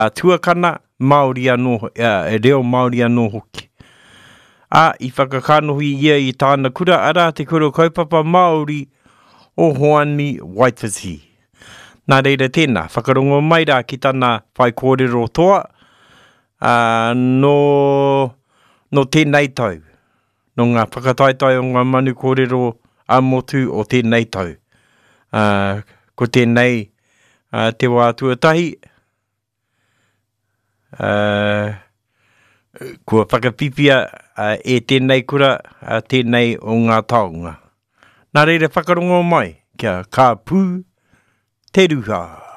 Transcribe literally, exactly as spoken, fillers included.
a tuakana Māori anō, uh, e reo Māori anō hoki. A i whakakanohi ia i tāna kura ara te kura kaupapa Māori o Hoani Waititi. Nā reira tēnā, whakarongo mai rā ki tāna whai kōrero toa, uh, no, no tēnei tau. No ngā whakataitai o ngā manu kōrero a motu o tēnei tau. Uh, ko tēnei uh, te wā tuatahi, uh, kua whakapipia uh, e tēnei kura, uh, tēnei o ngā taonga. Nā reira whakarongo mai, kia ka pū te ruha.